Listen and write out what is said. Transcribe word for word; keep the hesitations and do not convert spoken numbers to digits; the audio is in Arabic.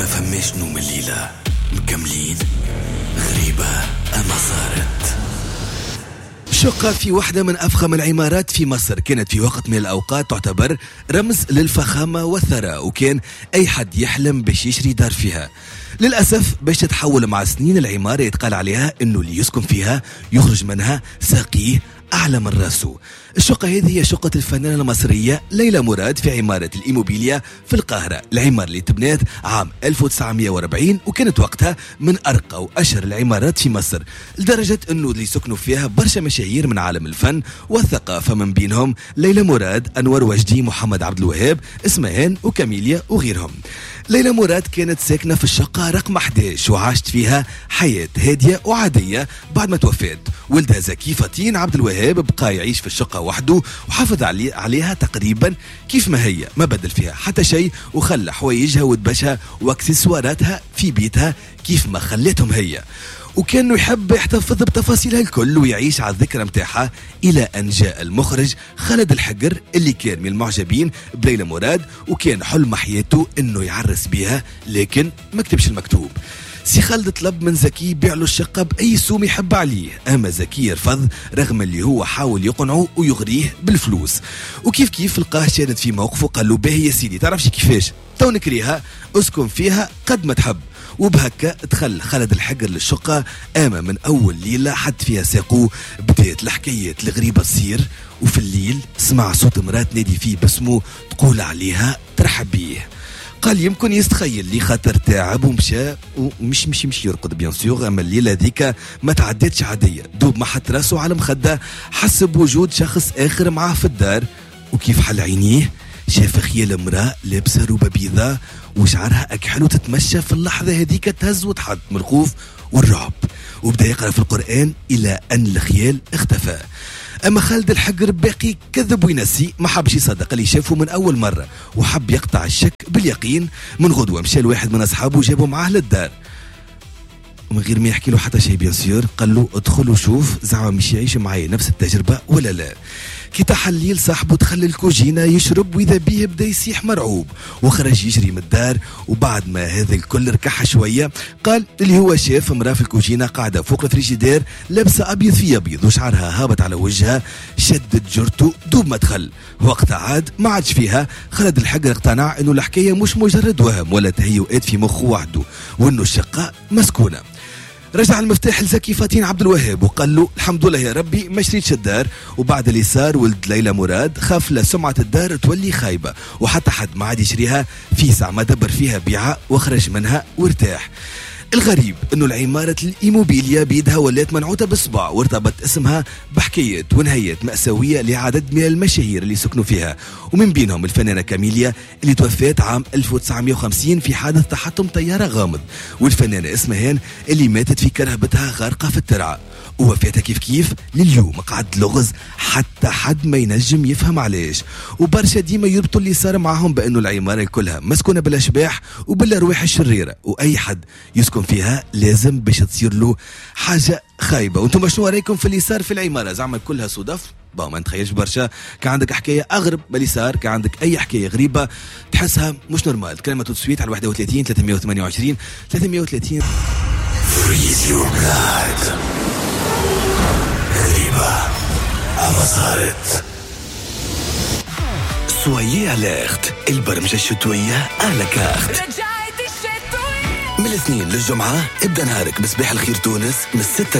ما فماش نوم الليلة، مكملين غريبة أما صارت. شقة في واحدة من أفخم العمارات في مصر، كانت في وقت من الأوقات تعتبر رمز للفخامة والثراء، وكان أي حد يحلم باش يشري دار فيها. للأسف باش تتحول مع سنين العمارة يتقال عليها إنه اللي يسكن فيها يخرج منها ساقيه أعلى من راسه. الشقة هذه هي شقة الفنانة المصرية ليلى مراد في عمارة الإيموبيليا في القاهرة. العمارة اللي تبنات عام ألف وتسعمائة وأربعين، وكانت وقتها من أرقى وأشهر العمارات في مصر، لدرجة أنه اللي سكنوا فيها برشا مشاهير من عالم الفن والثقافة، من بينهم ليلى مراد، أنور وجدي، محمد عبد الوهاب، اسمهان وكاميليا وغيرهم. ليلى مراد كانت ساكنة في الشقة رقم أحد عشر، وعاشت فيها حياة هادية وعادية بعد ما توفات. ولدها زكي فطين عبد الوهاب بقى يعيش في الشقة وحده، وحافظ علي عليها تقريبا كيف ما هي، ما بدل فيها حتى شيء، وخلى حوايجها ودبشها واكسسواراتها في بيتها كيف ما خلتهم هي. وكانه يحب يحتفظ بتفاصيلها الكل ويعيش على الذكرى متاعها، إلى أن جاء المخرج خالد الحجر اللي كان من المعجبين بليلى مراد، وكان حلم حياته إنه يعرس بها، لكن ما كتبش المكتوب. سي خالد طلب من زكي يبيع له الشقة بأي سوم يحب عليه، أما زكي يرفض رغم اللي هو حاول يقنعه ويغريه بالفلوس. وكيف كيف لقاه شادد في موقفه، قال له باهي يا سيدي، تعرفش كيفاش تو نكريها، اسكن فيها قد ما تحب. وبهكا دخل خالد الحجر للشقة. أما من أول ليلة حد فيها ساقو، بدأت الحكايات الغريبة تصير. وفي الليل سمع صوت مرات نادي فيه باسمه، تقول عليها ترحب بيه. قال يمكن يستخيل لي خاطر تعب ومشى، ومش مش مش يرقد بيان سيغ. اما الليله ذيك ما تعدتش عاديه، دوب ما حط راسه على مخده حس بوجود شخص اخر معاه في الدار. وكيف حل عينيه شاف خيال امراه لابسه روبه بيضاء وشعرها اكحل وتتمشى. في اللحظه هذيك تهز وتحط من الخوف والرعب، وبدا يقرا في القران الى ان الخيال اختفى. أما خالد الحجر باقي كذب وينسي، ما حبش يصدق اللي شافه من أول مرة، وحب يقطع الشك باليقين. من غدوة مشى لواحد من أصحابه جابه معاه للدار، ومن غير ما يحكي له حتى شيء بيان سيور، قال له ادخل وشوف زعما مش يعيش معايا نفس التجربة ولا لا. كي تاح الليل صاحبه دخل الكوجينة يشرب، وإذا بيه بدا يصيح مرعوب، وخرج يجري من الدار. وبعد ما هذا الكل ركح شوية، قال اللي هو شاف امرأة في الكوجينة قاعدة فوق الفريجيدير لابسة أبيض في أبيض وشعرها هابط على وجهها، شدت جرته دوب ما دخل. وقت عاد ما عادش فيها. خالد الحجر اقتنع انه الحكاية مش مجرد وهم ولا تهيؤات في مخه وحده، وانه الشقة مسكونة. رجع المفتاح لزكي فطين عبد الوهاب وقال له الحمد لله يا ربي ما شريتش الدار. وبعد اللي صار ولد ليلى مراد خاف لا سمعة الدار تولي خايبة، وحتى حد ما عاد يشريها. في ساعة ما دبر فيها بيعة وخرج منها وارتاح. الغريب انه العمارة الإيموبيليا بيدها ولات منعوتة بالصبع، وارتبط اسمها بحكايات ونهايات مأساوية لعدد من المشاهير اللي سكنوا فيها، ومن بينهم الفنانة كاميليا اللي توفات عام ألف وتسعمائة وخمسين في حادث تحطم طيارة غامض، والفنانة اسمهان اللي ماتت في كرهبتها غارقة في الترعة. ووفاتها كيف كيف لليوم قعد لغز حتى حد ما ينجم يفهم علاش. وبرشا ديما يربطوا اللي صار معهم بأنه العمارة كلها مسكونة بالأشباح وبالأرواح الشريرة، وأي حد يسكن فيها لازم باش تصير له حاجة خايبة. وانتم شنو رايكم في اللي صار في العمارة؟ زعما كلها صدف؟ با ما نتخيلش برشا. كان عندك حكاية أغرب باللي صار، كان عندك أي حكاية غريبة تحسها مش نورمال، كلمة تسويت على واحد وثلاثين ثلاثمائة وثمانية وعشرين ثلاثمائة وثلاثين. Freeze your blood. غريبة أما صارت. سويي أليرت، البرمجة الشتوية على كارت. من الاثنين للجمعة ابدأ نهارك بصباح الخير تونس من الستة